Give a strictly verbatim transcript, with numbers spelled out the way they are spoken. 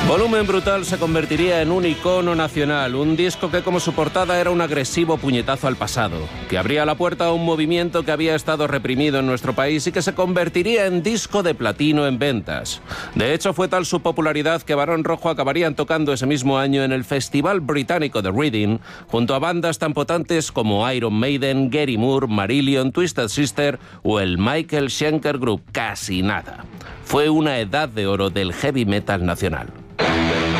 Volumen Brutal se convertiría en un icono nacional, un disco que como su portada era un agresivo puñetazo al pasado, que abría la puerta a un movimiento que había estado reprimido en nuestro país y que se convertiría en disco de platino en ventas. De hecho, fue tal su popularidad que Barón Rojo acabarían tocando ese mismo año en el Festival Británico de Reading, junto a bandas tan potentes como Iron Maiden, Gary Moore, Marillion, Twisted Sister o el Michael Schenker Group. Casi nada. Fue una edad de oro del heavy metal nacional.